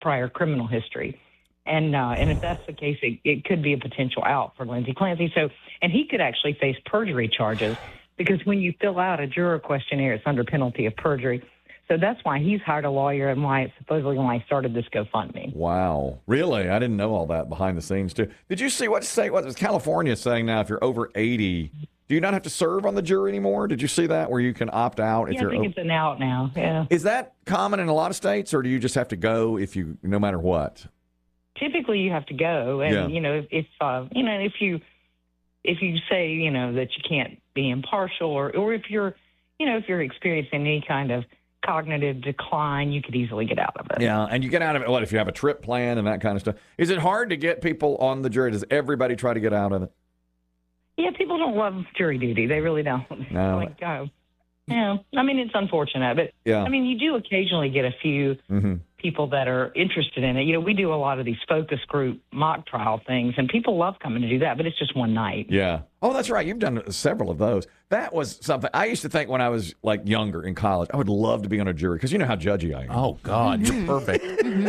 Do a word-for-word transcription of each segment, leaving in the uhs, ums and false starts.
prior criminal history. And uh, and if that's the case, it, it could be a potential out for Lindsey Clancy. So, and he could actually face perjury charges because when you fill out a juror questionnaire, it's under penalty of perjury. So that's why he's hired a lawyer and why it's supposedly why he started this GoFundMe. Wow. Really? I didn't know all that behind the scenes, too. Did you see what say what California is saying now? If you're over eighty, do you not have to serve on the jury anymore? Did you see that where you can opt out? If Yeah, you're I think over- it's an out now. Yeah. Is that common in a lot of states, or do you just have to go if you, no matter what? Typically, you have to go, and Yeah. you know, if, if uh, you know, if you if you say you know that you can't be impartial, or or if you're, you know, if you're experiencing any kind of cognitive decline, you could easily get out of it. Yeah, and you get out of it, what, if you have a trip plan and that kind of stuff? Is it hard to get people on the jury? Does everybody try to get out of it? Yeah, people don't love jury duty. They really don't. No. Like, oh, yeah. I mean, it's unfortunate, but Yeah. I mean, you do occasionally get a few Mm-hmm. people that are interested in it. You know, we do a lot of these focus group mock trial things, and people love coming to do that, but it's just one night. Yeah. Oh, that's right. You've done several of those. That was something I used to think when I was like younger in college. I would love to be on a jury because you know how judgy I am. Oh, God, you're perfect.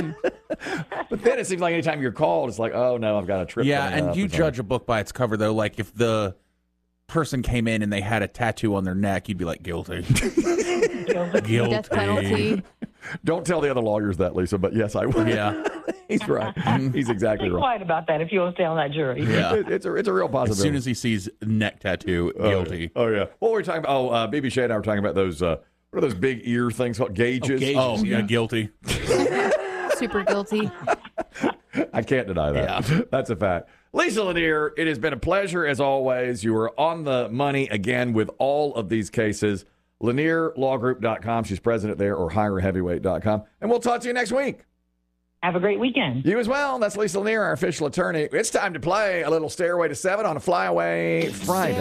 But then it seems like anytime you're called, it's like, oh, no, I've got a trip. Yeah, coming and up you or something. judge a book by its cover, though. Like, if the person came in and they had a tattoo on their neck, you'd be like, guilty. Guilty. Death penalty. Don't tell the other lawyers that, Lisa, but yes, I would. Yeah. He's right. He's exactly Be right. quiet about that if you want to stay on that jury. Yeah. It- it's, a, it's a real As possibility. soon as he sees neck tattoo, Oh, guilty. Oh, yeah. What were we talking about? Oh, uh, B B Shea and I were talking about those, uh, what are those big ear things called? Gauges? Oh, yeah, guilty. Super guilty. I can't deny that. Yeah. That's a fact. Lisa Lanier, it has been a pleasure as always. You were on the money again with all of these cases. Lanier Law Group dot com. She's president there, or hire heavyweight dot com. And we'll talk to you next week. Have a great weekend. You as well. That's Lisa Lanier, our official attorney. It's time to play a little Stairway to Seven on a Flyaway Friday.